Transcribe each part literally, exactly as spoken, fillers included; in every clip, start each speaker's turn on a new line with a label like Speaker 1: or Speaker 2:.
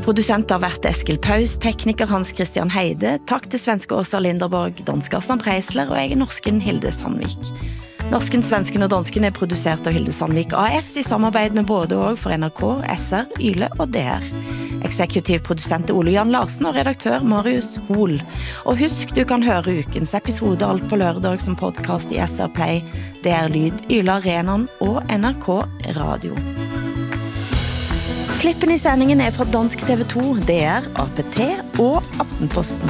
Speaker 1: Producent har vært Eskil Paus, tekniker Hans Christian Heide, takk til svenske Åsa Linderborg, dansk Aslan Preisler og jeg er norsken Hilde Sandvik. Norsken, svensken og dansken er produsert av Hilde Sandvik A S i samarbeid med både og for N R K, S R, Yle og D R. Eksekutiv produsent er Ole Jan Larsen og redaktør Marius Hol. Og husk, du kan høre ukens episode alt på lørdag som podcast i S R Play, D R Lyd, Yle Arenan og N R K Radio. Klippen i sändningen är från Dansk T V to, D R, A P T och Aftenposten.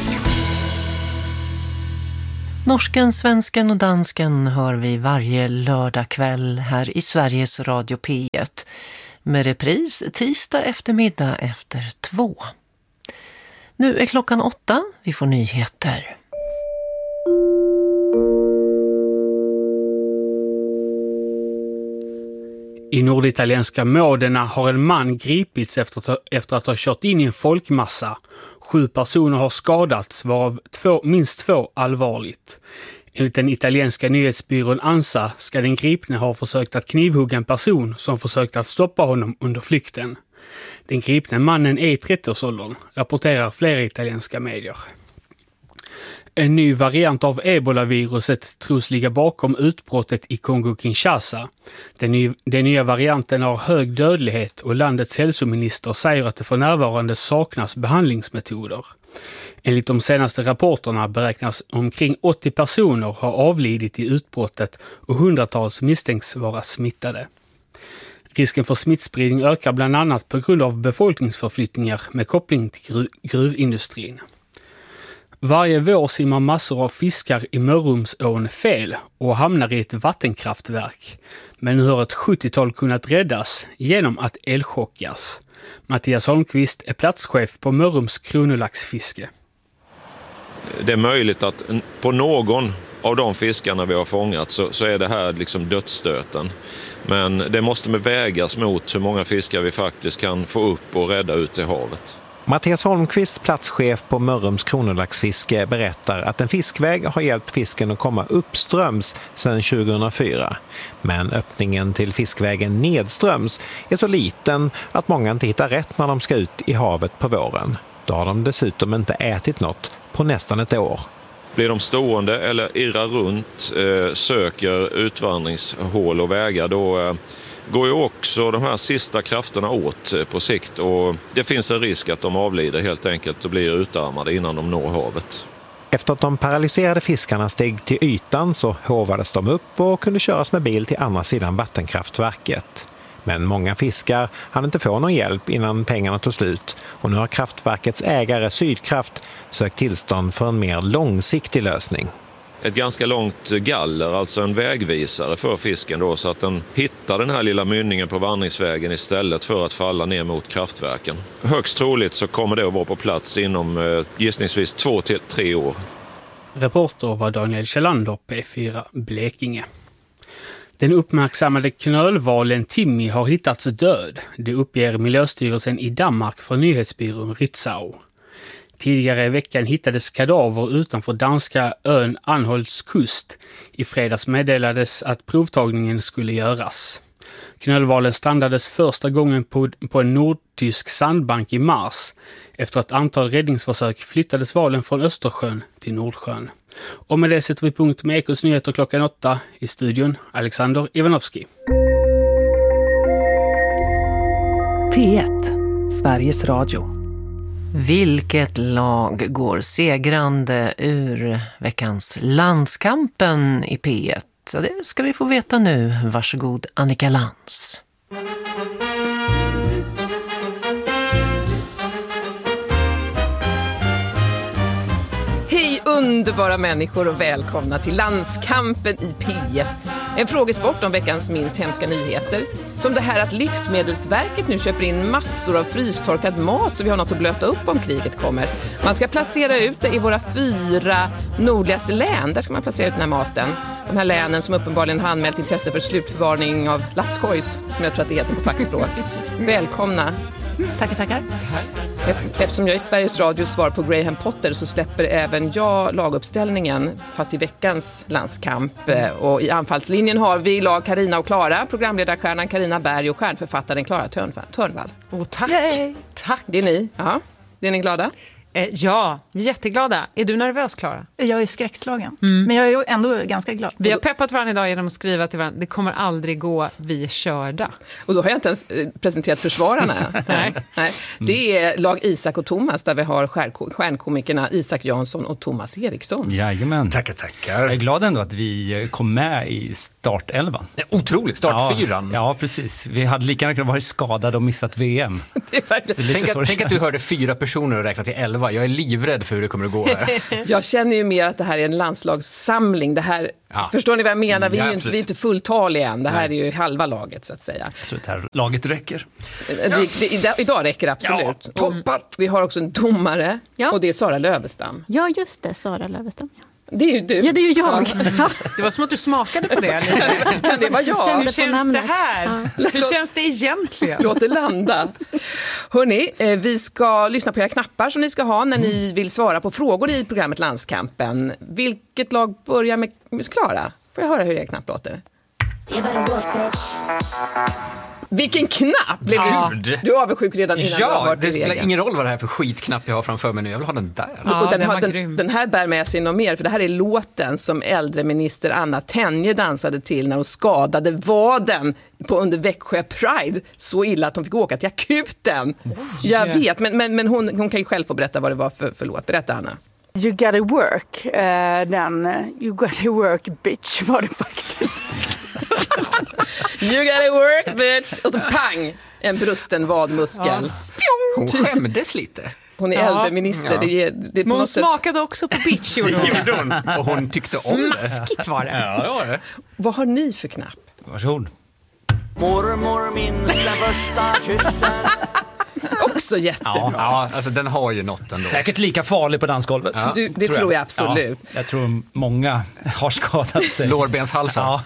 Speaker 2: Norsken, svensken och dansken hör vi varje lördag kväll här i Sveriges Radio P ett. Med repris tisdag eftermiddag efter två. Nu är klockan åtta, vi får nyheter.
Speaker 3: I norditalienska Modena har en man gripits efter, efter att ha kört in i en folkmassa. Sju personer har skadats, varav två, minst två allvarligt. Enligt den italienska nyhetsbyrån ANSA ska den gripne ha försökt att knivhugga en person som försökt att stoppa honom under flykten. Den gripne mannen är i trettioårsåldern, rapporterar flera italienska medier. En ny variant av Ebola-viruset tros ligga bakom utbrottet i Kongo-Kinshasa. Den, ny, den nya varianten har hög dödlighet och landets hälsominister säger att det för närvarande saknas behandlingsmetoder. Enligt de senaste rapporterna beräknas omkring åttio personer ha avlidit i utbrottet och hundratals misstänks vara smittade. Risken för smittspridning ökar bland annat på grund av befolkningsförflyttningar med koppling till gru- gruvindustrin. Varje vår simmar massor av fiskar i Mörrumsån fel och hamnar i ett vattenkraftverk. Men nu har ett sjuttiotal kunnat räddas genom att elchockas. Mattias Holmqvist är platschef på Mörrums kronolaxfiske.
Speaker 4: Det är möjligt att på någon av de fiskarna vi har fångat så, så är det här liksom dödsstöten. Men det måste med vägas mot hur många fiskar vi faktiskt kan få upp och rädda ut i havet.
Speaker 5: Mattias Holmqvist, platschef på Mörrums kronolaxfiske, berättar att en fiskväg har hjälpt fisken att komma uppströms sedan tjugohundrafyra. Men öppningen till fiskvägen nedströms är så liten att många inte hittar rätt när de ska ut i havet på våren. Då har de dessutom inte ätit något på nästan ett år.
Speaker 4: Blir de stående eller irrar runt, eh, söker utvandringshål och vägar, då eh, går ju också de här sista krafterna åt på sikt och det finns en risk att de avlider helt enkelt och blir utarmade innan de når havet.
Speaker 5: Efter att de paralyserade fiskarna steg till ytan så hovades de upp och kunde köras med bil till andra sidan vattenkraftverket. Men många fiskar hann inte få någon hjälp innan pengarna tog slut och nu har kraftverkets ägare Sydkraft sökt tillstånd för en mer långsiktig lösning.
Speaker 4: Ett ganska långt galler, alltså en vägvisare för fisken då, så att den hittar den här lilla mynningen på vandringsvägen istället för att falla ner mot kraftverken. Högst troligt så kommer det att vara på plats inom eh, gissningsvis två till tre år.
Speaker 3: Reporter var Daniel Kjellander, P fyra Blekinge. Den uppmärksammade knölvalen Timmy har hittats död. Det uppger Miljöstyrelsen i Danmark för nyhetsbyrån Ritzau. Tidigare i veckan hittades kadaver utanför danska ön Anholts kust. I fredags meddelades att provtagningen skulle göras. Knölvalen standades första gången på, på en nordtysk sandbank i mars. Efter ett antal räddningsförsök flyttades valen från Östersjön till Nordsjön. Och med det sätter vi punkt med Ekos nyheter klockan åtta. I studion Alexander Ivanovski.
Speaker 6: P ett, Sveriges Radio.
Speaker 2: Vilket lag går segrande ur veckans landskampen i P ett? Så det ska vi få veta nu. Varsågod Annika Lantz.
Speaker 7: Hej underbara människor och välkomna till landskampen i P ett. En frågesport om veckans minst hemska nyheter. Som det här att Livsmedelsverket nu köper in massor av frystorkad mat så vi har något att blöta upp om kriget kommer. Man ska placera ut det i våra fyra nordligaste län. Där ska man placera ut den här maten. De här länen som uppenbarligen har anmält intresse för slutförvarning av lapskojs, som jag tror att det heter på fackspråk. Välkomna.
Speaker 8: Tackar, tackar.
Speaker 7: Eftersom jag i Sveriges Radio svar på Graham Potter så släpper även jag laguppställningen, fast i veckans landskamp. Och i anfallslinjen har vi lag Carina och Klara, programledarstjärnan Carina Berg och stjärnförfattaren Klara Törnvall.
Speaker 9: Oh, tack.
Speaker 8: Yay.
Speaker 9: Tack.
Speaker 7: Det är ni. Ja. Det är ni glada?
Speaker 9: Eh, ja, jätteglada. Är du nervös, Klara?
Speaker 8: Jag är skräckslagen, mm. men jag är ju ändå ganska glad.
Speaker 9: Vi har peppat varandra idag genom att skriva till varandra. Det kommer aldrig gå, vi är körda.
Speaker 7: Och då har jag inte ens presenterat försvararna. Nej. Nej. Det är lag Isak och Thomas, där vi har stjärnkomikerna Isak Jansson och Thomas Eriksson.
Speaker 10: Jajamän.
Speaker 11: Tackar, tackar.
Speaker 10: Jag är glad ändå att vi kom med i startelvan.
Speaker 11: Otroligt, startfyran.
Speaker 10: Ja, ja, precis. Vi hade lika gärna kunnat vara skadade och missat V M.
Speaker 7: Det är verkligen...
Speaker 11: det är tänk, att, tänk att du hörde fyra personer och räknade till elva. Jag är livrädd för hur det kommer att gå här.
Speaker 7: Jag känner ju mer att det här är en landslagssamling. Det här, ja. Förstår ni vad jag menar? Vi är ju inte, vi är inte fulltaliga än. Det här Nej. är ju halva laget, så att säga.
Speaker 10: Jag tror att det här laget räcker.
Speaker 7: Det, det, idag, idag räcker det absolut.
Speaker 11: Ja, toppat!
Speaker 7: Vi har också en domare, ja. och det är Sara Lövestam.
Speaker 8: Ja, just det. Sara Lövestam, ja.
Speaker 7: Det är ju du.
Speaker 8: Ja, det är ju jag. Ja.
Speaker 9: Det var som att du smakade på det.
Speaker 7: Kan det vara jag?
Speaker 9: Hur känns det här? Ja. Hur känns det egentligen?
Speaker 7: Låt det landa. Hörrni, vi ska lyssna på era knappar som ni ska ha när mm. ni vill svara på frågor i programmet Landskampen. Vilket lag börjar med Klara? Får jag höra hur er knapp låter? Vilken knapp! Blev
Speaker 11: ja.
Speaker 7: du, du är avundsjuk redan innan
Speaker 11: ja,
Speaker 7: du har hört
Speaker 11: det
Speaker 7: spelar
Speaker 11: ingen roll vad det här för skitknapp jag har framför mig nu. Jag vill ha den där.
Speaker 7: Ja, och den,
Speaker 9: den,
Speaker 7: har, den, den här bär med sig något mer, för det här är låten som äldreminister Anna Tenje dansade till när hon skadade vaden på under Växjö Pride. Så illa att hon fick åka till akuten. Oh, jag yeah. vet, men, men, men hon, hon kan ju själv få berätta vad det var för, för låt. Berätta, Anna.
Speaker 12: You gotta work, uh, den You gotta work, bitch, var det faktiskt.
Speaker 7: You gotta work, bitch. Och så pang, en brusten vadmuskel.
Speaker 11: Ja. Hon skämdes lite.
Speaker 7: Hon är ja. äldreminister. Ja. Det är, det är
Speaker 9: Men hon
Speaker 7: sätt...
Speaker 9: smakade också på bitch. Gjorde hon.
Speaker 11: Och hon tyckte om det.
Speaker 9: Smaskigt var det.
Speaker 11: Ja, det var det.
Speaker 7: Vad har ni för knapp?
Speaker 10: Varsågod.
Speaker 13: Mormor minns den första kyssen.
Speaker 7: Också jättebra.
Speaker 11: Ja, ja, alltså den har ju något ändå.
Speaker 10: Säkert lika farlig på dansgolvet.
Speaker 7: Ja, du, det tror jag, tror jag absolut.
Speaker 10: Ja, jag tror många har skadat sig.
Speaker 11: Lårbenshalsar.
Speaker 10: Ja.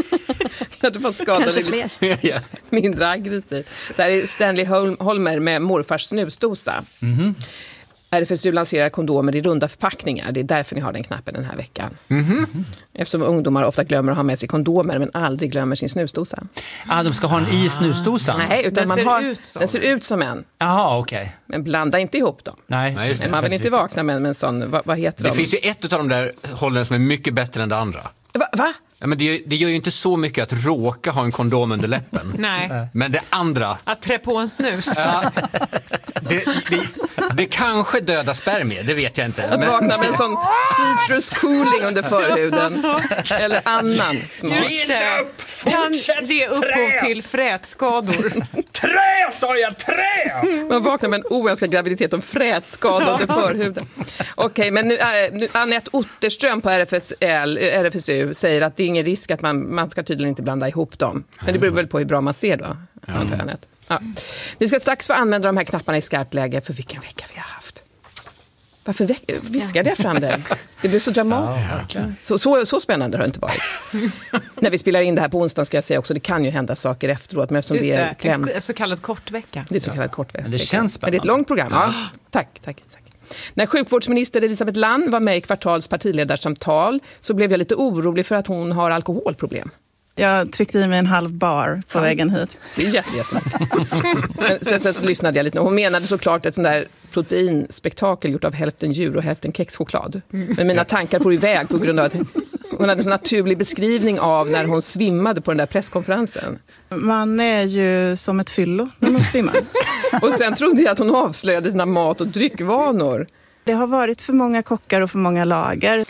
Speaker 7: Att du får skada dig lite mindre aggressivt. Det här är Stanley Holmer med morfars snusdosa. Mm-hmm. R F S U lanserar kondomer i runda förpackningar. Det är därför ni har den knappen den här veckan. Mm-hmm. Eftersom ungdomar ofta glömmer att ha med sig kondomer men aldrig glömmer sin snusdosa.
Speaker 10: Ah, de ska ha en i snusdosan?
Speaker 7: Nej, utan
Speaker 9: den,
Speaker 7: man
Speaker 9: ser
Speaker 7: har,
Speaker 9: ut som.
Speaker 7: den ser ut som en.
Speaker 10: Jaha, okej. Okay.
Speaker 7: Men blanda inte ihop dem.
Speaker 10: Nej,
Speaker 11: Nej just det.
Speaker 7: Man vill inte vakna med, med en sån, vad, vad heter
Speaker 11: det?
Speaker 7: de?
Speaker 11: Det finns ju ett av de där hållen som är mycket bättre än det andra.
Speaker 7: Va? Va?
Speaker 11: Ja, men det, det gör ju inte så mycket att råka ha en kondom under läppen.
Speaker 9: Nej.
Speaker 11: Men det andra...
Speaker 9: Att trä på en snus.
Speaker 11: Ja, det, det, det kanske dödar spermier, det vet jag inte.
Speaker 7: Att men... vakna med en sån citrus cooling under förhuden. Eller annan smak.
Speaker 9: Just det. Kan ge upphov till frätskador.
Speaker 11: Trä, sa jag, trä!
Speaker 7: Man vaknar med en oönskad graviditet och frätskada under förhuden. Okej, okay, men nu, nu Annette Otterström på R F S L, R F S U säger att det är ingen risk att man, man ska tydligen inte blanda ihop dem. Men det beror väl på hur bra man ser då, antar jag. Ja. Ni ska strax få använda de här knapparna i skarpt läge, för vilken vecka vi har haft. Varför veck- viskade jag fram det? Det blev så dramatiskt. Ja, så, så, så spännande har det inte varit. När vi spelar in det här på onsdag ska jag säga också, det kan ju hända saker efteråt. Men eftersom
Speaker 9: Just
Speaker 7: det är kläm...
Speaker 9: en så kallad kortvecka.
Speaker 7: Det är så kallad kortvecka.
Speaker 10: Men det känns spännande.
Speaker 7: Men det är ett långt program. Ja. Tack, tack, tack. När sjukvårdsminister Elisabeth Land var med i Kvartals partiledarsamtal så blev jag lite orolig för att hon har alkoholproblem.
Speaker 14: Jag tryckte i mig en halv bar på ja. vägen hit.
Speaker 7: Det är jätte, jättemycket. sen, sen så lyssnade jag lite. Hon menade såklart ett sånt där proteinspektakel gjort av hälften djur och hälften kexchoklad. Men mina tankar får iväg på grund av att hon hade en så naturlig beskrivning av när hon svimmade på den där presskonferensen.
Speaker 14: Man är ju som ett fyllo när man svimmar.
Speaker 7: Och sen trodde jag att hon avslöjade sina mat- och dryckvanor.
Speaker 14: Det har varit för många kockar och för många lager.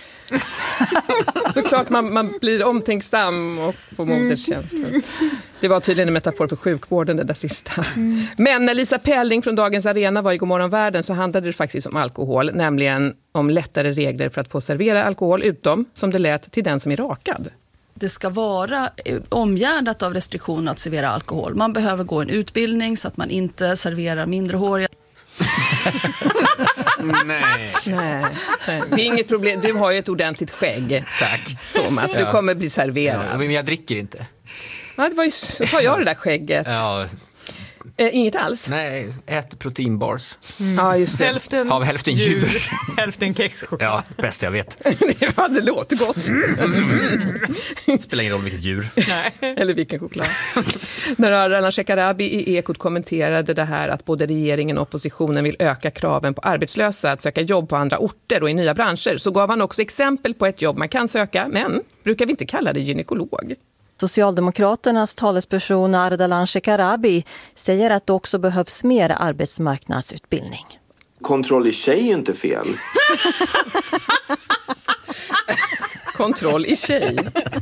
Speaker 7: Såklart man, man blir omtänksam och får moderskänslor. Det var tydligen en metafor för sjukvården det där sista. Mm. Men när Lisa Pelling från Dagens Arena var i Godmorgon Världen så handlade det faktiskt om alkohol. Nämligen om lättare regler för att få servera alkohol utom, som det lät, till den som är rakad.
Speaker 15: Det ska vara omgärdat av restriktioner att servera alkohol. Man behöver gå en utbildning så att man inte serverar mindrehåriga.
Speaker 7: Nej. Nej. Nej. Det är inget problem. Du har ju ett ordentligt skägg.
Speaker 11: Tack.
Speaker 7: Thomas, du
Speaker 11: ja.
Speaker 7: kommer bli serverad.
Speaker 11: Ja, men jag dricker inte.
Speaker 7: Ja, det var ju så tar jag det där skägget.
Speaker 11: Ja.
Speaker 7: Eh, inget alls?
Speaker 11: Nej, ät proteinbars.
Speaker 7: Mm. Ja, just det.
Speaker 9: Hälften,
Speaker 11: Av hälften djur. djur.
Speaker 9: Hälften kexchoklad.
Speaker 11: Ja, bäst jag vet.
Speaker 7: det, det låter gott.
Speaker 11: Mm. Spelar ingen roll vilket djur.
Speaker 7: Nej. Eller vilken choklad. När Ardalan Shekarabi i Ekot kommenterade det här att både regeringen och oppositionen vill öka kraven på arbetslösa att söka jobb på andra orter och i nya branscher, så gav han också exempel på ett jobb man kan söka, men brukar vi inte kalla det gynekolog.
Speaker 16: Socialdemokraternas talesperson Ardalan Shekarabi säger att det också behövs mer arbetsmarknadsutbildning.
Speaker 17: Kontroll i tjej är inte fel.
Speaker 7: Kontroll i tjej.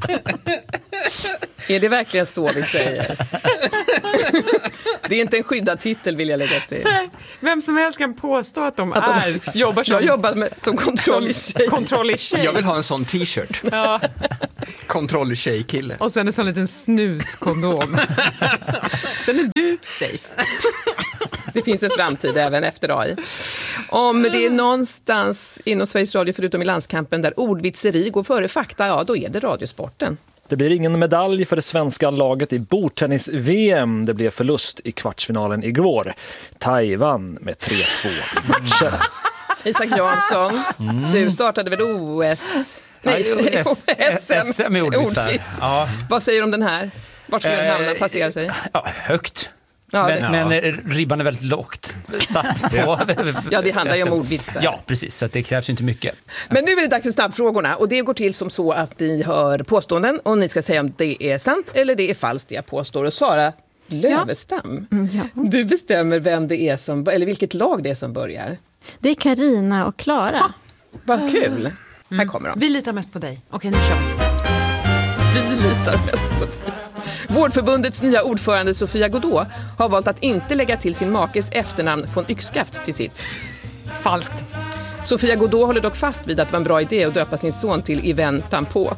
Speaker 7: Är det verkligen så vi säger? Det är inte en skyddad titel, vill jag lägga till.
Speaker 9: Vem som helst kan påstå att de,
Speaker 7: att de
Speaker 9: är jobbar som,
Speaker 7: jag jobbar med, som kontroll i tjej.
Speaker 9: Kontroll i tjej.
Speaker 11: Jag vill ha en sån t-shirt.
Speaker 9: Ja.
Speaker 11: Kontroll i tjej-kille.
Speaker 9: Och sen en sån liten snuskondom. Sen är du safe.
Speaker 7: Det finns en framtid även efter A I. Om det är någonstans inom Sveriges Radio förutom i landskampen där ordvitseri går före fakta, ja då är det radiosporten.
Speaker 18: Det blir ingen medalj för det svenska laget i bordtennis-V M. Det blev förlust i kvartsfinalen igår. Taiwan med tre två i matchen.
Speaker 7: Isak Jansson, mm. du startade väl O S? Nej,
Speaker 10: S M i ordvitsar. Ja.
Speaker 7: Vad säger du om den här? Vart skulle den hamna, placera sig?
Speaker 10: Ja, högt.
Speaker 7: Ja,
Speaker 10: men,
Speaker 7: det,
Speaker 10: men
Speaker 7: ja.
Speaker 10: ribban är väldigt lågt satt på.
Speaker 7: Ja, det handlar ju om ordvitsar.
Speaker 10: Ja, precis. Så det krävs inte mycket.
Speaker 7: Men nu är det dags för snabbfrågorna. Och det går till som så att ni hör påståenden och ni ska säga om det är sant eller det är falskt det jag påstår. Och Sara Lövestam, ja. Mm, ja. Du bestämmer vem det är som, eller vilket lag det är som börjar.
Speaker 8: Det är Karina och Klara.
Speaker 7: Ha, vad kul. Mm. Här kommer de.
Speaker 9: Vi litar mest på dig. Okej, nu kör vi.
Speaker 7: Vi litar mest på dig. Vårdförbundets nya ordförande Sofia Godot har valt att inte lägga till sin makes efternamn von Yxskaft till sitt.
Speaker 9: Falskt.
Speaker 7: Sofia Godot håller dock fast vid att det var en bra idé att döpa sin son till I väntan på.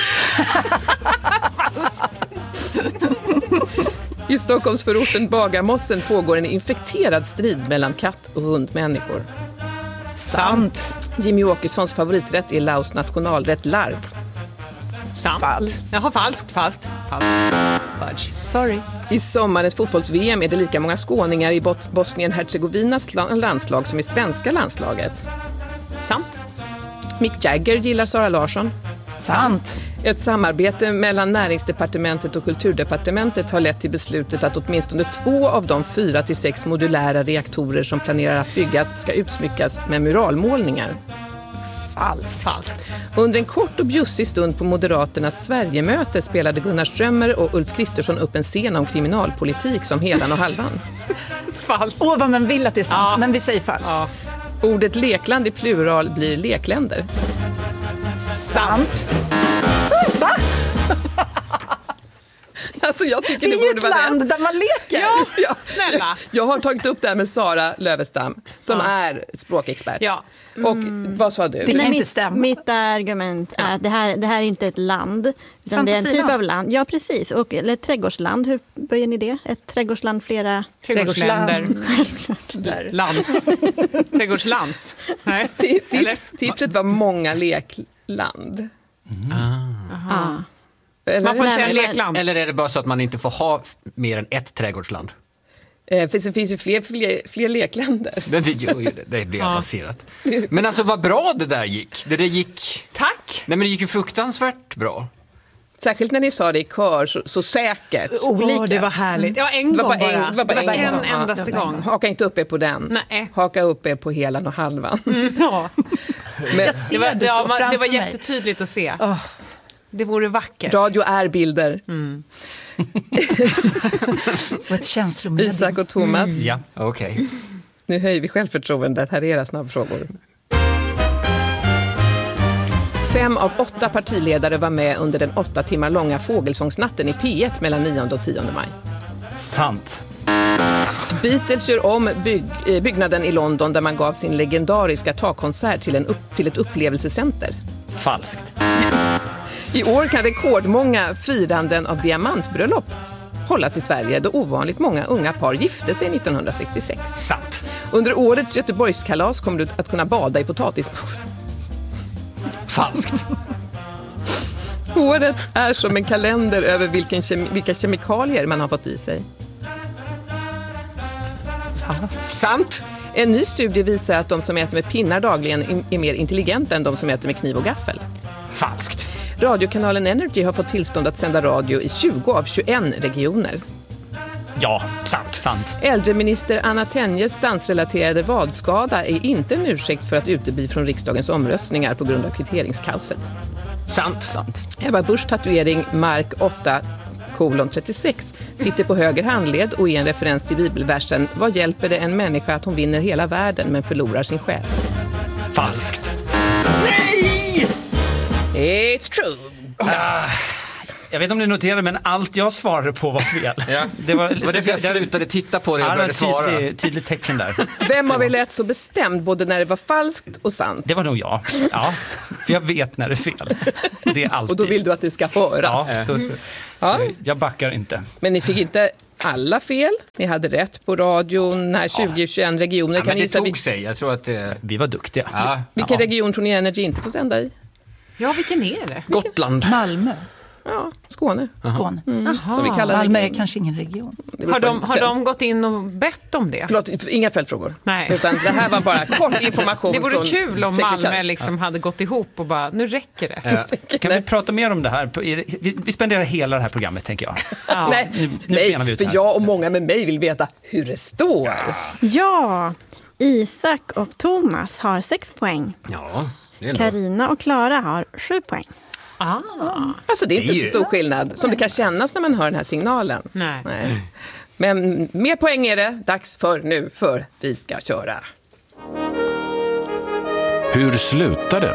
Speaker 7: I Stockholmsförorten Bagarmossen pågår en infekterad strid mellan katt- och hundmänniskor.
Speaker 9: Sant.
Speaker 7: Jimmy Åkessons favoriträtt är Laos nationalrätt larv.
Speaker 9: Sant.
Speaker 7: Falskt.
Speaker 9: Jaha, falskt, fast. Falskt. Fudge.
Speaker 7: Sorry. I sommarens fotbolls-V M är det lika många skåningar i Bot- Bosnien-Herzegovinas landslag som i svenska landslaget.
Speaker 9: Sant.
Speaker 7: Mick Jagger gillar Sara Larsson.
Speaker 9: Sant.
Speaker 7: Ett samarbete mellan Näringsdepartementet och Kulturdepartementet har lett till beslutet att åtminstone två av de fyra till sex modulära reaktorer som planerar att byggas ska utsmyckas med muralmålningar.
Speaker 9: Falskt. Falskt.
Speaker 7: Under en kort och bjussig stund på Moderaternas Sverigemöte spelade Gunnar Strömmer och Ulf Kristersson upp en scen om kriminalpolitik som helan och halvan.
Speaker 9: Falskt.
Speaker 8: Åh, vad man vill att det är sant,
Speaker 9: Ja.
Speaker 8: men vi säger falskt.
Speaker 9: Ja.
Speaker 7: Ordet lekland i plural blir lekländer.
Speaker 8: Sant. Va?
Speaker 7: Alltså jag tycker
Speaker 8: Det är
Speaker 7: det
Speaker 8: ju
Speaker 7: borde
Speaker 8: ett
Speaker 7: vara
Speaker 8: land
Speaker 7: rätt.
Speaker 8: där man leker.
Speaker 9: Ja,
Speaker 7: Ja.
Speaker 9: snälla.
Speaker 7: Jag har tagit upp det här med Sara Lövestam som
Speaker 9: Ja.
Speaker 7: är språkexpert.
Speaker 9: Ja.
Speaker 7: Och vad sa du?
Speaker 8: Det kan
Speaker 19: Nej,
Speaker 8: inte
Speaker 19: mitt,
Speaker 8: stämma.
Speaker 19: mitt argument är att det här, det här är inte ett land, utan det är en typ
Speaker 8: Fantasiland.
Speaker 19: av land. Ja, precis. Och, eller ett trädgårdsland. Hur böjer ni det? Ett trädgårdsland, flera...
Speaker 9: Trädgårdsländer.
Speaker 19: Där.
Speaker 9: Lands. Trädgårdslands. Nej.
Speaker 7: Ti-
Speaker 9: Eller?
Speaker 7: tip- Tipset var många lekland.
Speaker 19: Ja.
Speaker 7: Eller?
Speaker 9: Man får inte
Speaker 19: Nej,
Speaker 9: säga
Speaker 19: men-
Speaker 9: lekland.
Speaker 11: Eller är det bara så att man inte får ha f- mer än ett trädgårdsland?
Speaker 7: Eh, för det finns ju fler, fler, fler lekländer.
Speaker 11: Det, det, gör ju det, det blir
Speaker 9: Ja.
Speaker 11: avancerat. Men alltså vad bra det där gick. Det där gick...
Speaker 9: Tack.
Speaker 11: Nej men det gick ju fruktansvärt bra.
Speaker 7: Särskilt när ni sa det i kör så, så säkert.
Speaker 9: Åh, det var härligt. Ja, en
Speaker 7: Det var
Speaker 9: gång
Speaker 7: bara en-
Speaker 9: bara.
Speaker 7: det var bara
Speaker 9: Det var
Speaker 7: en
Speaker 9: en
Speaker 7: gång. Ja,
Speaker 9: endaste
Speaker 8: det var en
Speaker 9: gång.
Speaker 7: Haka inte upp er på den.
Speaker 9: Nej.
Speaker 7: Haka upp er på helan och halvan.
Speaker 9: Mm, ja.
Speaker 7: Men
Speaker 8: Jag ser
Speaker 9: Det var,
Speaker 8: det
Speaker 9: ja,
Speaker 8: så
Speaker 9: man, det
Speaker 8: framför
Speaker 9: var
Speaker 8: mig.
Speaker 9: jättetydligt att se.
Speaker 8: Åh.
Speaker 9: Det vore vackert.
Speaker 7: radio är bilder.
Speaker 9: Mm.
Speaker 8: Och ett känslomedium.
Speaker 7: Isak och Thomas,
Speaker 10: Ja.
Speaker 11: Okej.
Speaker 7: nu höjer vi självförtroendet. Här är era snabbfrågor. Fem av åtta partiledare var med under den åtta timmar långa fågelsångsnatten i P ett mellan nionde och tionde maj.
Speaker 10: Sant.
Speaker 7: Beatles gör om bygg, eh, byggnaden i London där man gav sin legendariska takkonsert till, en upp, till ett upplevelsecenter.
Speaker 10: Falskt.
Speaker 7: I år kan rekordmånga firanden av diamantbröllop hållas i Sverige då ovanligt många unga par gifte sig nittonhundrasextiosex.
Speaker 10: Sant.
Speaker 7: Under årets Göteborgskalas kommer du att kunna bada i potatispåse.
Speaker 11: Falskt.
Speaker 7: Året är som en kalender över vilken kemi- vilka kemikalier man har fått i sig.
Speaker 11: Sant.
Speaker 7: En ny studie visar att de som äter med pinnar dagligen är mer intelligenta än de som äter med kniv och gaffel.
Speaker 11: Falskt.
Speaker 7: Radiokanalen Energy har fått tillstånd att sända radio i tjugo av tjugoen regioner.
Speaker 10: Ja, sant. sant.
Speaker 7: Äldreminister Anna Tenjes dansrelaterade vadskada är inte en ursäkt för att utebli från riksdagens omröstningar på grund av kvitteringskaoset.
Speaker 11: Sant. sant.
Speaker 7: Ebba Buschs tatuering Mark åtta kolon trettiosex sitter på höger handled och är en referens till bibelversen: vad hjälper det en människa att hon vinner hela världen men förlorar sin själ?
Speaker 10: Falskt.
Speaker 7: Nej! It's true.
Speaker 10: Ah. Jag vet inte om ni noterade, men allt jag svarade på var fel.
Speaker 11: Ja. Det var, var det för jag slutade titta på det och började svara.
Speaker 10: Det var ett tydligt tecken där.
Speaker 7: Vem av er lät så bestämd både när det var falskt och sant?
Speaker 10: Det var nog jag. Ja, för jag vet när det är fel. Det är alltid.
Speaker 7: Och då vill du att det ska höras.
Speaker 10: Ja, då, så,
Speaker 7: ja.
Speaker 10: Så jag backar inte.
Speaker 7: Men ni fick inte alla fel. Ni hade rätt på radion. När tjugo tjugoen regioner.
Speaker 11: Ja,
Speaker 7: kan
Speaker 11: men det
Speaker 7: gissa
Speaker 11: tog
Speaker 7: vil-
Speaker 11: sig. Jag tror att det...
Speaker 10: Vi var duktiga.
Speaker 11: Ja.
Speaker 7: Vilken
Speaker 10: ja.
Speaker 7: region tror ni Energy inte får sända i?
Speaker 9: Ja, vilken är det?
Speaker 11: Gotland.
Speaker 8: Malmö.
Speaker 7: Ja, Skåne.
Speaker 8: Skåne.
Speaker 7: Mm. Som vi kallar
Speaker 8: Malmö är
Speaker 7: region.
Speaker 8: kanske ingen region.
Speaker 9: Har de, har de gått in och bett om det?
Speaker 7: Förlåt, inga följdfrågor.
Speaker 9: Nej.
Speaker 7: Utan det här var bara kort information.
Speaker 9: Det vore
Speaker 7: från
Speaker 9: kul om
Speaker 7: sekretär.
Speaker 9: Malmö liksom hade gått ihop och bara, nu räcker det.
Speaker 10: Ja. Kan vi prata mer om det här? Vi, vi spenderar hela det här programmet, tänker jag.
Speaker 7: Ja. Nej,
Speaker 10: nu, nu
Speaker 7: Nej
Speaker 10: vi ut
Speaker 7: för
Speaker 10: här.
Speaker 7: jag och många med mig vill veta hur det står.
Speaker 19: Ja, Isak och Thomas har sex poäng.
Speaker 11: Ja, det är
Speaker 19: Carina och Klara har sju poäng.
Speaker 7: Ah. Alltså det är inte
Speaker 11: Det är
Speaker 7: så
Speaker 11: ju-
Speaker 7: stor skillnad som det kan kännas när man hör den här signalen.
Speaker 9: Nej.
Speaker 7: Nej. Men mer poäng är det dags för nu, för vi ska köra.
Speaker 20: Hur slutar det?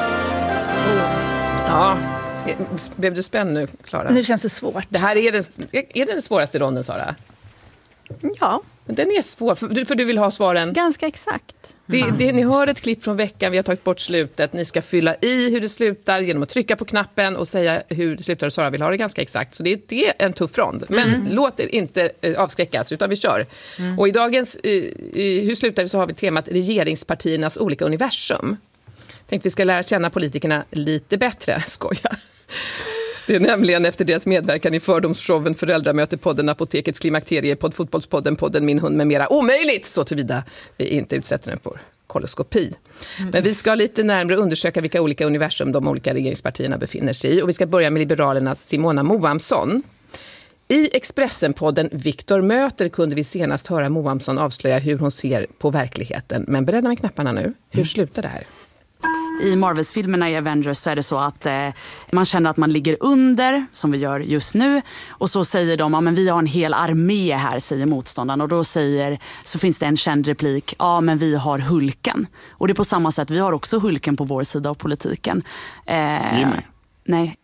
Speaker 7: Ja, blev du spänd nu, Klara?
Speaker 8: Nu känns det svårt.
Speaker 7: Det här är den, är det den svåraste ronden, Sara?
Speaker 19: Ja,
Speaker 7: Den är svår, för du, för du vill ha svaren.
Speaker 19: ganska exakt.
Speaker 7: Det, det, ni hör ett klipp från veckan, vi har tagit bort slutet. Ni ska fylla i hur det slutar genom att trycka på knappen och säga hur det slutar. Sara vill ha det ganska exakt. Så det, det är en tuff rond. Men mm. låt er inte eh, avskräckas, utan vi kör. Mm. Och i dagens eh, i Hur slutar det så har vi temat regeringspartiernas olika universum. Tänkte vi ska lära känna politikerna lite bättre. Skoja. Det är nämligen efter deras medverkan i fördomsshowen, Föräldramötepodden, Apotekets klimakteriepodd, Fotbollspodden, podden Min hund med mera omöjligt, så tillvida vi inte utsätter den för koloskopi. Mm. Men vi ska lite närmare undersöka vilka olika universum de olika regeringspartierna befinner sig i. Och vi ska börja med Liberalernas Simona Moamsson. I Expressen-podden Viktor möter kunde vi senast höra Moamsson avslöja hur hon ser på verkligheten. Men beredda med knapparna nu. Hur mm. slutar det här?
Speaker 21: I Marvels-filmerna i Avengers så är det så att eh, man känner att man ligger under, som vi gör just nu. Och så säger de, ja men vi har en hel armé här, säger motståndaren. Och då säger, så finns det en känd replik, ja men vi har Hulken. Och det är på samma sätt, vi har också Hulken på vår sida av politiken. Eh,
Speaker 11: Jimmy.
Speaker 21: Nej.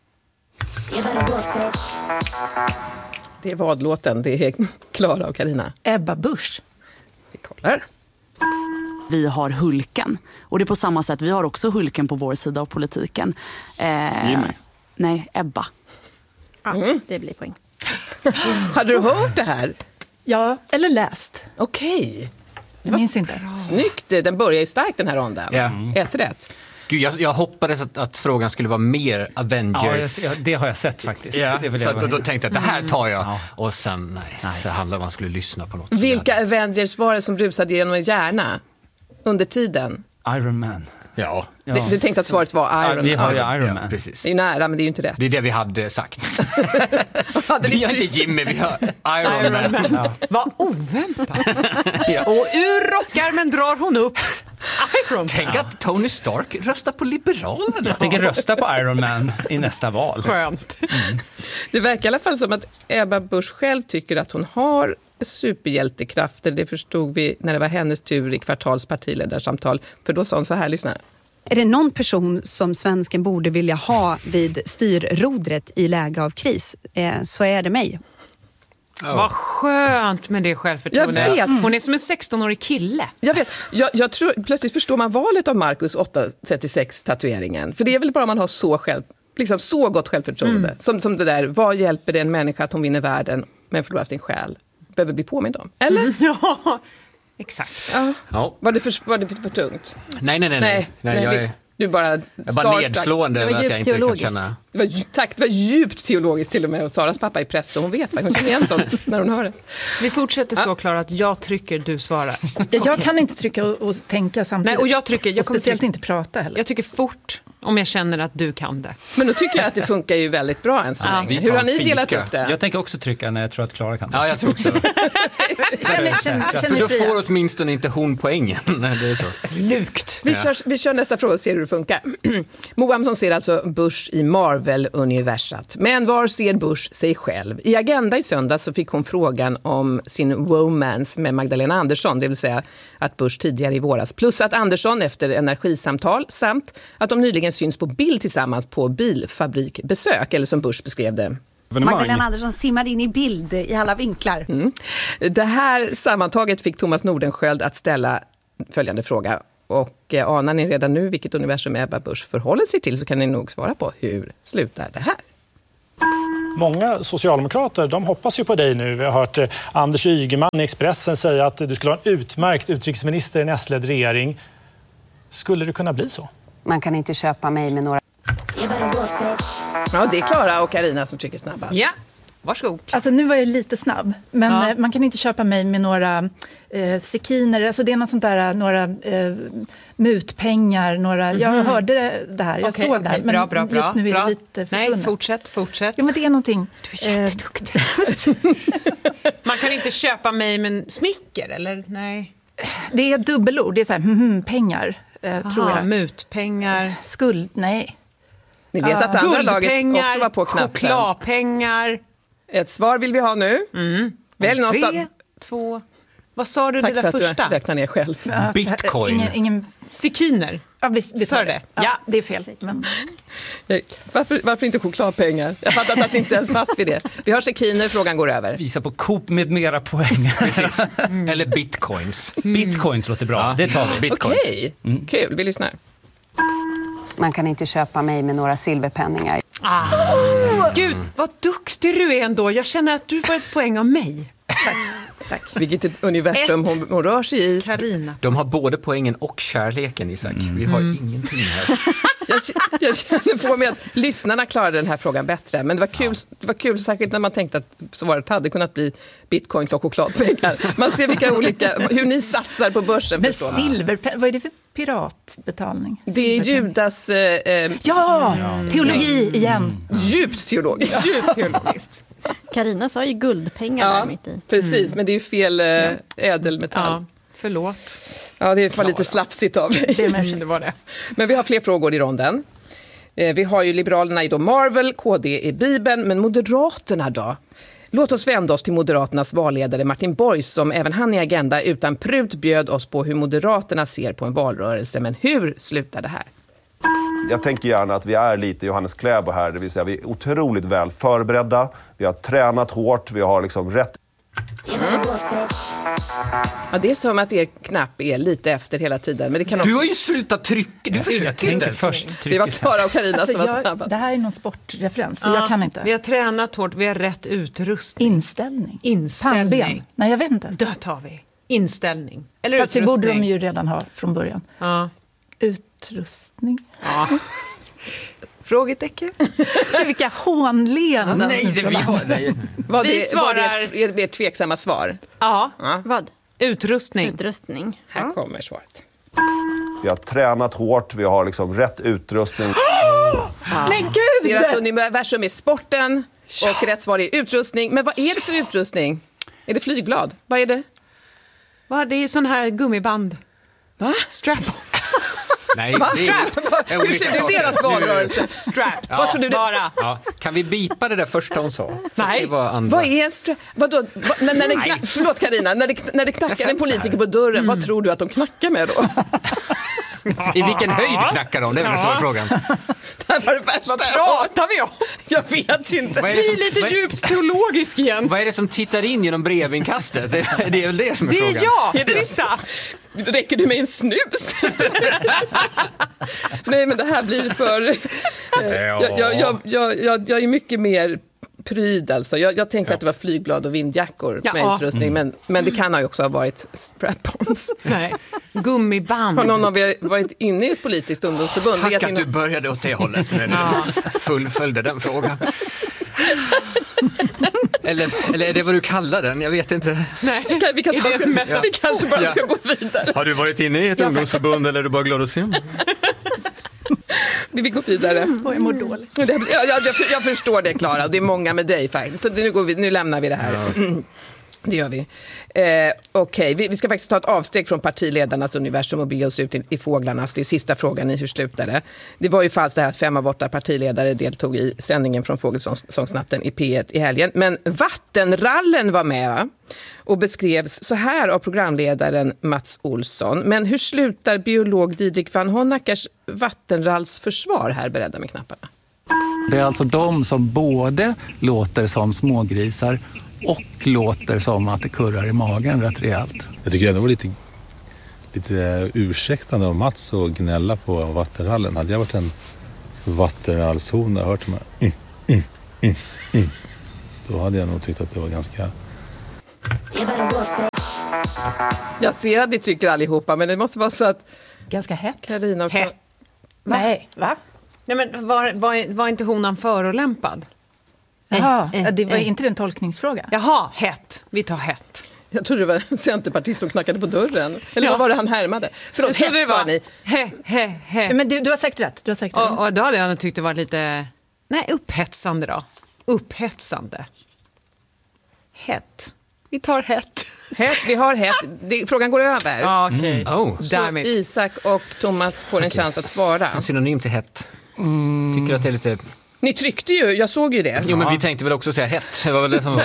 Speaker 7: Det är vadlåten, det är Klara och Carina.
Speaker 8: Ebba Busch.
Speaker 7: Vi kollar.
Speaker 21: Vi har Hulken. Och det är på samma sätt, vi har också Hulken på vår sida av politiken. Eh,
Speaker 11: Jimmy.
Speaker 21: Nej, Ebba.
Speaker 19: Ja, mm. det blir poäng.
Speaker 7: Hade du hört det här?
Speaker 8: Ja, eller läst.
Speaker 7: Okej.
Speaker 8: Jag minns inte.
Speaker 7: Snyggt, den börjar ju starkt den här ronden.
Speaker 11: Ja.
Speaker 7: Ett rätt.
Speaker 11: Gud, jag, jag hoppades att, att frågan skulle vara mer Avengers.
Speaker 10: Ja, det har jag sett faktiskt.
Speaker 11: Ja,
Speaker 10: det vill
Speaker 11: så
Speaker 10: jag
Speaker 11: att, då tänkte jag att det här tar jag.
Speaker 10: Ja.
Speaker 11: Och sen, nej, nej. Så handlade om att man skulle lyssna på något.
Speaker 7: Vilka Avengers var det som rusade genom en hjärna under tiden?
Speaker 10: Iron Man.
Speaker 11: Ja.
Speaker 10: ja.
Speaker 7: Du, du tänkte att svaret var Iron
Speaker 10: ja,
Speaker 7: Man?
Speaker 10: vi har ju Iron
Speaker 11: ja,
Speaker 10: Man.
Speaker 11: precis.
Speaker 7: Det är ju nära, men det är ju inte rätt.
Speaker 11: Det är det vi hade sagt.
Speaker 7: hade
Speaker 11: vi har inte Jimmy, vi har Iron, Iron Man. Man.
Speaker 9: Ja. Vad oväntat. ja. Och ur rockarmen drar hon upp Iron Man.
Speaker 11: Tänk att Tony Stark röstar på Liberalerna.
Speaker 10: Jag tänker rösta på Iron Man i nästa val.
Speaker 9: Skönt.
Speaker 7: Mm. Det verkar i alla fall som att Ebba Busch själv tycker att hon har superhjältekrafter. Det förstod vi när det var hennes tur i Kvartals partiledarsamtal. För då sa hon så här, lyssna.
Speaker 22: Är det någon person som svensken borde vilja ha vid styrrodret i läge av kris, eh, så är det mig.
Speaker 9: Oh. Vad skönt med det självförtroendet.
Speaker 7: Jag vet.
Speaker 9: Hon är som en sexton-årig kille.
Speaker 7: Jag vet. Jag, jag tror, plötsligt förstår man valet av Marcus åtta trettiosex-tatueringen. För det är väl bara man har så, själv, liksom så gott självförtroende. Mm. Som, som det där, vad hjälper det en människa att hon vinner världen men förlorar sin själ? Behöver bli påmind om. Eller?
Speaker 9: Mm, ja, exakt.
Speaker 7: Ja.
Speaker 11: Ja.
Speaker 7: Var det för, var det för, för tungt?
Speaker 11: Nej, nej, nej. nej. nej, nej jag, är,
Speaker 7: Du bara
Speaker 11: Jag är bara nedslående
Speaker 7: det var
Speaker 11: att jag inte kan känna...
Speaker 7: Det var, tack, det var djupt teologiskt till och med. Och Saras pappa är präst och hon vet vad hon känner igen sånt när hon hör det.
Speaker 9: Vi fortsätter så, Klara, att jag trycker, du svarar.
Speaker 8: Jag kan inte trycka och, och tänka samtidigt.
Speaker 9: Nej, och jag trycker. Jag
Speaker 8: och speciellt
Speaker 9: trycka.
Speaker 8: inte prata heller.
Speaker 9: Jag tycker fort om jag känner att du kan det.
Speaker 7: Men då tycker jag att det funkar ju väldigt bra än så
Speaker 9: ja.
Speaker 7: länge. Hur har ni delat upp det?
Speaker 10: Jag tänker också trycka när jag tror att Klara kan det.
Speaker 11: Ja, jag tror också.
Speaker 8: känner, känner,
Speaker 11: För då får åtminstone inte hon poängen. Det är så.
Speaker 7: Slukt. Vi kör, vi kör nästa fråga och ser hur det funkar. Moamson ser alltså Bush i Marvel-universat. Men var ser Bush sig själv? I Agenda i söndag så fick hon frågan om sin romance med Magdalena Andersson, det vill säga att Bush tidigare i våras, plus att Andersson efter energisamtal samt att de nyligen syns på bild tillsammans på bilfabrikbesök, eller som Bush beskrev det.
Speaker 1: Magdalena Andersson simmade in i bild i alla vinklar.
Speaker 7: Mm. Det här sammantaget fick Thomas Nordenskjöld att ställa följande fråga. Och eh, anar ni redan nu vilket universum Ebba Busch förhåller sig till, så kan ni nog svara på hur slutar det här.
Speaker 5: Många socialdemokrater, de hoppas ju på dig nu. Vi har hört eh, Anders Ygeman i Expressen säga att du skulle ha en utmärkt utrikesminister i en S-ledd regering. Skulle det kunna bli så?
Speaker 1: Man kan inte köpa mig med några...
Speaker 7: Ja, det är Klara och Carina som trycker snabbast.
Speaker 9: Ja, varsågod.
Speaker 8: Alltså nu var jag lite snabb, men
Speaker 9: Ja.
Speaker 8: eh, man kan inte köpa mig med några eh, sekiner, alltså det är något sånt där, några eh, mutpengar, några, jag
Speaker 9: Mhm.
Speaker 8: hörde det, det här, jag
Speaker 9: Okej,
Speaker 8: såg
Speaker 9: okej,
Speaker 8: det här, men
Speaker 9: bra, bra, bra,
Speaker 8: just nu är
Speaker 9: bra.
Speaker 8: det lite
Speaker 9: Nej,
Speaker 8: försvunnet.
Speaker 9: fortsätt, fortsätt.
Speaker 8: Ja, men det är någonting.
Speaker 9: Du är jätteduktig. Man kan inte köpa mig med smicker, eller? Nej.
Speaker 8: Det är dubbelord, det är så här, hmm, pengar, eh,
Speaker 9: Aha,
Speaker 8: tror jag.
Speaker 9: mutpengar.
Speaker 8: Skuld, nej.
Speaker 7: Ni vet att andra laget också var på knappen.
Speaker 9: Chokladpengar.
Speaker 7: Ett svar vill vi ha nu.
Speaker 9: Mm.
Speaker 7: Välj något
Speaker 9: Tre,
Speaker 7: av...
Speaker 9: två... Vad sa du
Speaker 7: Tack
Speaker 9: det där
Speaker 7: för att
Speaker 9: första?
Speaker 7: du räknar ner själv.
Speaker 8: Ja,
Speaker 11: Bitcoin.
Speaker 8: Ingen, ingen...
Speaker 9: Sekiner.
Speaker 8: Ja, vi, vi tar
Speaker 9: Sa
Speaker 8: det.
Speaker 9: det?
Speaker 8: Ja,
Speaker 9: Ja.
Speaker 8: det är fel. Men...
Speaker 7: Varför, varför inte chokladpengar? Jag fattar att ni inte är fast vid det. Vi har sekiner, frågan går över.
Speaker 10: Visa på Coop med mera poäng.
Speaker 11: Precis. Eller bitcoins.
Speaker 10: Bitcoins låter bra.
Speaker 11: Ja.
Speaker 10: Det tar vi.
Speaker 11: Bitcoins.
Speaker 7: Okej, kul. Vi lyssnar.
Speaker 1: Man kan inte köpa mig med några silverpenningar.
Speaker 9: Ah. Gud, vad duktig du är ändå. Jag känner att du får ett poäng av mig.
Speaker 8: Tack. Tack.
Speaker 7: Vilket universum hon, hon rör sig i.
Speaker 9: Carina.
Speaker 11: De har både poängen och kärleken, Isak. Vi har
Speaker 9: Mm.
Speaker 11: ingenting här.
Speaker 7: Jag, jag känner på mig att lyssnarna klarade den här frågan bättre. Men det var kul, det var kul särskilt när man tänkte att svaret hade kunnat bli bitcoins och chokladpengar. Man ser vilka olika, hur ni satsar på börsen.
Speaker 8: Men
Speaker 7: förstår man.
Speaker 8: silverpengar, vad är det för piratbetalning?
Speaker 7: Det är Judas... Eh, eh,
Speaker 8: Ja, teologi igen.
Speaker 7: Djupt teologiskt.
Speaker 9: Djupt teologiskt.
Speaker 19: Carina sa ju guldpengar
Speaker 7: Ja,
Speaker 19: där mitt i.
Speaker 7: precis. Men det är ju fel eh, ädelmetall.
Speaker 9: Ja, förlåt.
Speaker 7: Ja, det var lite slafsigt av dig.
Speaker 9: Det, det var det.
Speaker 7: Men vi har fler frågor i ronden. Eh, vi har ju Liberalerna i då Marvel, K D i Bibeln, men Moderaterna då? Låt oss vända oss till Moderaternas valledare Martin Borg, som även han i Agenda utan prut bjöd oss på hur Moderaterna ser på en valrörelse. Men hur slutar det här?
Speaker 23: Jag tänker gärna att vi är lite Johannes Kläbo här, det vill säga vi är otroligt väl förberedda, vi har tränat hårt, vi har liksom rätt...
Speaker 7: Ja, det är som att er knapp är lite efter hela tiden. Men det kan också...
Speaker 11: Du har ju slutat trycka, du försöker inte.
Speaker 10: Först
Speaker 7: Det var Klara och Carina
Speaker 8: Alltså,
Speaker 7: som var
Speaker 8: jag,
Speaker 7: snabbast.
Speaker 8: det här är någon sportreferens, så
Speaker 9: Ja,
Speaker 8: jag kan inte.
Speaker 9: Vi har tränat hårt, vi har rätt utrustning.
Speaker 8: Inställning.
Speaker 9: Inställning.
Speaker 8: Pannben. Nej, jag vet inte.
Speaker 9: Då tar vi. Inställning. Eller
Speaker 8: Fast det
Speaker 9: utrustning.
Speaker 8: borde de ju redan ha från början.
Speaker 9: Ja.
Speaker 8: Utrustning.
Speaker 9: Ja. Frågetecken.
Speaker 8: Gud, vilka hånleenden.
Speaker 11: Nej, det vi har... Nej.
Speaker 7: Var
Speaker 9: Vi
Speaker 7: det,
Speaker 9: svarar-
Speaker 7: var det ett, ett tveksamma svar?
Speaker 9: Ja.
Speaker 7: Ja.
Speaker 19: Vad?
Speaker 9: Utrustning.
Speaker 19: Utrustning.
Speaker 7: Här
Speaker 19: Ja.
Speaker 7: kommer svaret.
Speaker 23: Vi har tränat hårt, vi har liksom rätt utrustning.
Speaker 8: Men gud!
Speaker 7: Deras universum är sporten och rätt svar är utrustning. Men vad är det för utrustning? Är det flygblad? Vad är det?
Speaker 9: Va, det är sån här gummiband.
Speaker 7: Va?
Speaker 9: Strap-ons.
Speaker 11: Nej,
Speaker 7: Va?
Speaker 11: det är,
Speaker 7: Straps?
Speaker 11: är
Speaker 7: Hur
Speaker 11: olika
Speaker 7: ser det ut
Speaker 11: saker.
Speaker 7: deras valrörelse?
Speaker 9: Straps.
Speaker 7: Vad tror du det-
Speaker 9: Bara.
Speaker 11: Ja, kan vi bipa det där första hon sa? För
Speaker 9: Nej.
Speaker 11: Det var andra.
Speaker 7: Vad är en stra- Vadå? Va, när, när det
Speaker 11: Nej.
Speaker 7: knack- förlåt Carina, när det, när det
Speaker 11: Jag
Speaker 7: knackar en
Speaker 11: sämst
Speaker 7: politiker
Speaker 11: här.
Speaker 7: på dörren, vad tror du att de knackar med då?
Speaker 11: I vilken höjd knackar de? Det är väl den stora frågan.
Speaker 7: Det här var det värsta.
Speaker 9: Vad pratar vi om?
Speaker 7: Jag vet inte.
Speaker 11: Vad är
Speaker 9: Vi
Speaker 11: det
Speaker 9: är
Speaker 11: som-
Speaker 9: lite
Speaker 11: vad är-
Speaker 9: djupt teologisk igen.
Speaker 11: Vad är det som tittar in genom brevinkastet? Det, det är väl det som är
Speaker 9: Det
Speaker 11: frågan.
Speaker 9: är jag,
Speaker 7: Är det-
Speaker 9: titta.
Speaker 7: Räcker du med en snus? Nej, men det här blir för... eh, jag, jag, jag, jag, jag, jag är mycket mer pryd alltså. Jag, jag tänkte att det var flygblad och vindjackor
Speaker 9: Ja.
Speaker 7: med utrustning, men, men det kan ha ju också ha varit strap-ons.
Speaker 9: Nej. gummiband.
Speaker 7: Har någon av er varit inne i ett politiskt ungdomsförbund?
Speaker 11: Tack
Speaker 7: Vet
Speaker 11: att
Speaker 7: ni
Speaker 11: du
Speaker 7: nå-
Speaker 11: började åt det hållet när du fullföljde den frågan. Eller, eller är det vad du kallar den? Jag vet inte.
Speaker 7: Nej, vi kanske bara ska, vi kanske bara ska gå vidare.
Speaker 11: Har du varit inne i ett ungdomsförbund eller är du bara glad att se?
Speaker 7: Vi vill gå vidare.
Speaker 8: Och jag mår dåligt.
Speaker 7: Ja, jag, jag, jag förstår det, Klara. Det är många med dig faktiskt. Så nu, går vi, nu lämnar vi det här. Mm. Det gör vi. Eh, Okej, okay. vi, vi ska faktiskt ta ett avsteg från partiledarnas universum och bege oss ut i, i fåglarnas. Det är sista frågan i hur slutade det. Det var ju falskt det här att fem av åtta partiledare deltog i sändningen från Fågelsångsnatten i P ett i helgen. Men vattenrallen var med, va? Och beskrevs så här av programledaren Mats Olsson. Men hur slutar biolog Didrik van Honackers vattenrallsförsvar här? Beredda med knapparna.
Speaker 3: Det är alltså de som både låter som smågrisar och låter som att det kurrar i magen rätt rejält.
Speaker 4: Jag tycker det var lite, lite ursäktande av Mats att gnälla på vattenrallen. Hade jag varit en vattenrallshon och hört de här mm, mm, mm, mm, då hade jag nog tyckt att det var ganska...
Speaker 7: Jag ser att ni tycker allihopa, men det måste vara så att...
Speaker 8: Ganska hett.
Speaker 7: Carina och...
Speaker 9: Hett.
Speaker 8: Nej, va?
Speaker 9: Nej, men var, var, var inte honan förolämpad?
Speaker 8: Jaha,
Speaker 9: Eh, eh,
Speaker 8: det var
Speaker 9: eh.
Speaker 8: inte en tolkningsfråga.
Speaker 9: Jaha, hett. Vi tar hett.
Speaker 7: Jag trodde det var en centerpartist som knackade på dörren. Eller
Speaker 9: Ja.
Speaker 7: vad var det han härmade? Förlåt,
Speaker 9: Jag trodde
Speaker 7: hett
Speaker 9: det var
Speaker 7: sa ni.
Speaker 9: He, he, he.
Speaker 8: Men du, du har sagt rätt. Du har sagt rätt.
Speaker 9: Och, och då hade jag nog tyckt det var lite... Nej, upphetsande då. Upphetsande. Hett. Vi tar hett.
Speaker 7: Hett, vi har hett. Det, frågan går över.
Speaker 9: Ja, okej. Okay.
Speaker 11: Mm. Oh.
Speaker 7: Så Isak och Thomas får en
Speaker 11: okay.
Speaker 7: chans att svara.
Speaker 11: En synonym till hett. Mm. Tycker att det är lite...
Speaker 7: Ni tryckte ju, jag såg ju det.
Speaker 11: Jo, men vi tänkte väl också säga hett. Det var väl det som var...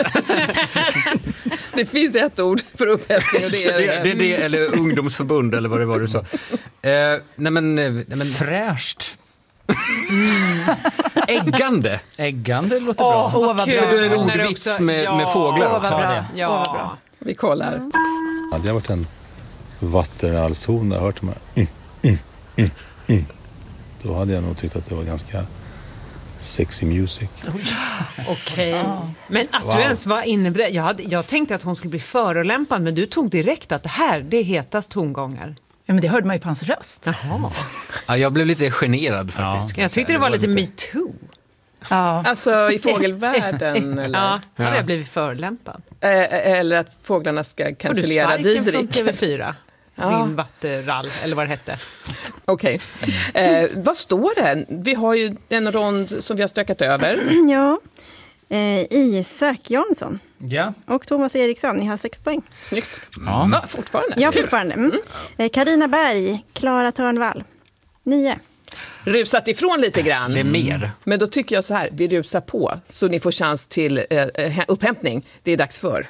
Speaker 7: Det finns ett ord för upphetsning och det är...
Speaker 11: det, det, det eller ungdomsförbund eller vad det var du sa. Eh, nej men... Nej, men...
Speaker 10: Fräscht.
Speaker 11: Mm. Äggande.
Speaker 10: Äggande låter
Speaker 9: oh,
Speaker 10: bra.
Speaker 9: Åh, vad
Speaker 11: kul. För du är en ordvits också... med, ja. med fåglar
Speaker 8: oh,
Speaker 11: också.
Speaker 8: Vad bra.
Speaker 9: Ja.
Speaker 8: Oh, vad bra.
Speaker 7: Vi kollar. Mm.
Speaker 4: Hade jag varit en vattenrallshon och hört de här mm, mm, mm, mm, då hade jag nog tyckt att det var ganska sexy music.
Speaker 9: Okej. Okay. Men att wow. du ens var inne... Jag, hade, jag tänkte att hon skulle bli förolämpad, men du tog direkt att det här, det är hetast tongångar.
Speaker 8: Ja, men det hörde man ju på hans röst.
Speaker 9: Jaha.
Speaker 11: Ja, jag blev lite generad faktiskt.
Speaker 9: Ja. Jag tyckte det var, det var lite, lite me too.
Speaker 8: Ja.
Speaker 7: Alltså i fågelvärlden eller?
Speaker 9: Ja, då hade jag blivit förolämpad.
Speaker 7: Eh, eller att fåglarna ska cancellera Didrik.
Speaker 9: Får du sparken från T V fyra? Ja. Din vattenrall, eller vad det hette.
Speaker 7: Okej. Okay. Eh, vad står det? Vi har ju en rond som vi har stökat över.
Speaker 19: Ja. Eh, Isak Jansson.
Speaker 10: Ja.
Speaker 19: Och Thomas Eriksson, ni har sex poäng.
Speaker 7: Snyggt.
Speaker 10: Ja.
Speaker 7: Ja, fortfarande.
Speaker 19: Ja, fortfarande. Mm. Mm. Carina Berg, Klara Törnvall. Nio.
Speaker 7: Rusat ifrån lite grann.
Speaker 11: Det är mer.
Speaker 7: Men då tycker jag så här, vi rusar på så ni får chans till eh, upphämtning. Det är dags för...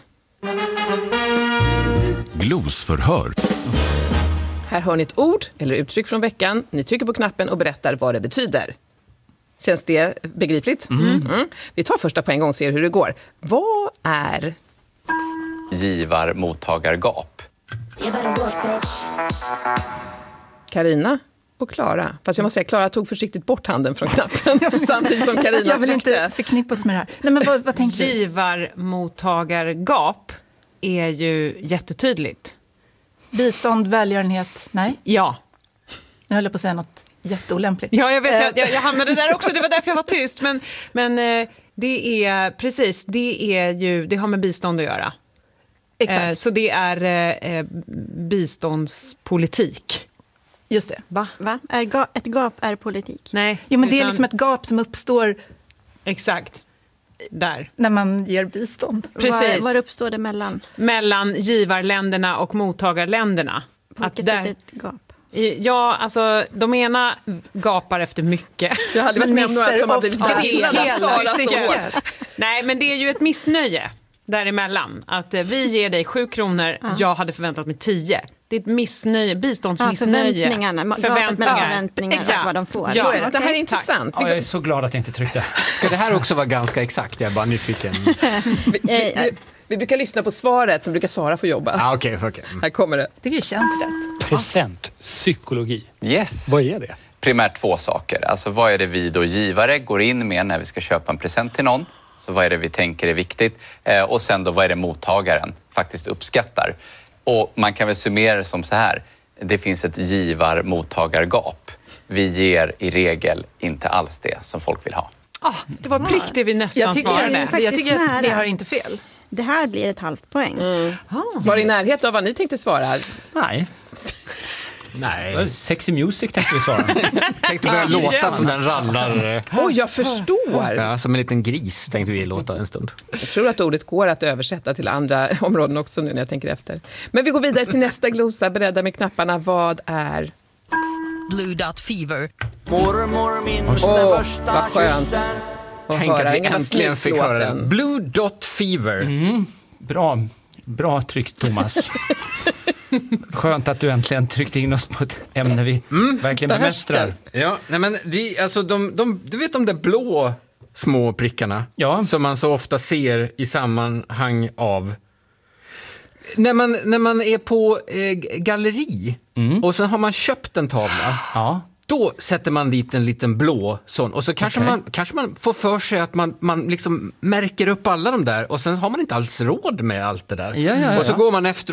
Speaker 20: Glosförhör.
Speaker 7: Här hör ni ett ord eller uttryck från veckan. Ni trycker på knappen och berättar vad det betyder. Känns det begripligt? Mm. Mm. Vi tar första på en gång och ser hur det går. Vad är...
Speaker 6: Givar-mottagargap.
Speaker 7: Carina och Klara. Fast jag måste säga, Klara tog försiktigt bort handen från knappen samtidigt som Carina
Speaker 8: Jag vill
Speaker 7: tryckte.
Speaker 8: inte förknippas med det här. Nej, men vad, vad tänker du?
Speaker 9: Givar-mottagargap är ju jättetydligt.
Speaker 8: Bistånd, välgörenhet, nej?
Speaker 9: Ja.
Speaker 8: Nu höll jag på att säga något jätteolämpligt.
Speaker 9: Ja, jag vet, jag, jag, jag hamnade där också, det var därför jag var tyst. Men, men eh, det är, precis, det är ju, det har med bistånd att göra.
Speaker 8: Exakt.
Speaker 9: Eh, så det är eh, biståndspolitik.
Speaker 8: Just det.
Speaker 9: Va?
Speaker 19: Va? Är ga- ett gap är politik?
Speaker 9: Nej.
Speaker 8: Jo, men det
Speaker 9: utan,
Speaker 8: är liksom ett gap som uppstår...
Speaker 9: Exakt. Där.
Speaker 8: När man ger bistånd.
Speaker 9: Precis.
Speaker 19: Var, var uppstår det mellan?
Speaker 9: Mellan givarländerna och mottagarländerna.
Speaker 19: På
Speaker 9: att
Speaker 19: vilket
Speaker 9: där,
Speaker 19: sätt ett gap?
Speaker 9: Ja, alltså de ena gapar efter mycket.
Speaker 7: Jag hade varit med om några som har blivit
Speaker 9: hela Nej, men det är ju ett missnöje däremellan. Att eh, vi ger dig sju kronor, ja. Jag hade förväntat mig tio. Det är ett missnöje, biståndsmissnöje.
Speaker 19: Ja, förväntningarna, förväntningar. förväntningar
Speaker 9: Exakt.
Speaker 19: Vad de får.
Speaker 9: Ja.
Speaker 7: Så, det här är intressant.
Speaker 10: Ja, jag är så glad att jag inte tryckte.
Speaker 11: Ska det här också vara ganska exakt? Jag är bara nyfiken.
Speaker 7: vi, vi, vi brukar lyssna på svaret som brukar Sara få jobba.
Speaker 11: Ah, okay, okay.
Speaker 7: Här kommer det.
Speaker 8: Det känns rätt.
Speaker 5: Presentpsykologi.
Speaker 6: Yes.
Speaker 5: Vad är det?
Speaker 6: Primärt två saker. Alltså vad är det vi då givare går in med när vi ska köpa en present till någon? Så vad är det vi tänker är viktigt? Eh, och sen då vad är det mottagaren faktiskt uppskattar? Och man kan väl summera det som så här. det finns ett givar-mottagargap. Vi ger i regel inte alls det som folk vill ha.
Speaker 9: Ah, det var prick det vi nästan
Speaker 7: Jag tycker,
Speaker 9: svarade.
Speaker 7: jag, jag tycker att vi
Speaker 19: nära.
Speaker 7: har inte fel.
Speaker 19: Det här blir ett halvt poäng.
Speaker 7: Mm.
Speaker 9: Ah.
Speaker 7: Var det i närhet av vad ni tänkte svara?
Speaker 10: Nej.
Speaker 11: Nej.
Speaker 10: Sexy music tänkte vi svara.
Speaker 11: Tänkte börja låta som den rallar.
Speaker 7: Oj, jag förstår.
Speaker 11: Ja, som en liten gris tänkte vi låta en stund.
Speaker 7: Jag tror att ordet går att översätta till andra områden också nu när jag tänker efter. Men vi går vidare till nästa glosa. Beredda med knapparna. Vad är...
Speaker 2: Blue Dot Fever.
Speaker 12: Mormor minns
Speaker 7: Åh,
Speaker 12: den
Speaker 7: vad
Speaker 12: första
Speaker 7: skönt.
Speaker 12: kyssen.
Speaker 11: Tänk att vi äntligen fick höra den. Blue Dot Fever.
Speaker 10: Mm. Bra, bra tryckt, Thomas. Skönt att du äntligen tryckte in oss på ett ämne vi mm. verkligen bemästrar.
Speaker 11: Ja, nej men det, alltså de, de, du vet de där blå små prickarna
Speaker 10: ja.
Speaker 11: som man så ofta ser i sammanhang av när man, när man är på eh, galleri mm. och sen har man köpt en tavla.
Speaker 10: Ja.
Speaker 11: Då sätter man dit en liten blå sån och så kanske, okay. man, kanske man får för sig att man, man liksom märker upp alla de där och sen har man inte alls råd med allt det där.
Speaker 10: Ja, ja, ja.
Speaker 11: Och så går man efter